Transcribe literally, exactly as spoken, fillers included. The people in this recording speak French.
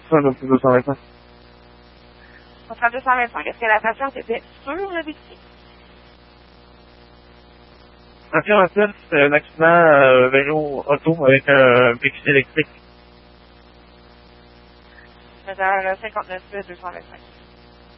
ça, donc deux cent vingt-cinq. On sera deux cent vingt-cinq. Est-ce que la patiente était sur le véhicule? Affirmatif, c'est un accident euh, vélo auto avec un véhicule électrique. C'est à cinquante-neuf deux cent vingt-cinq.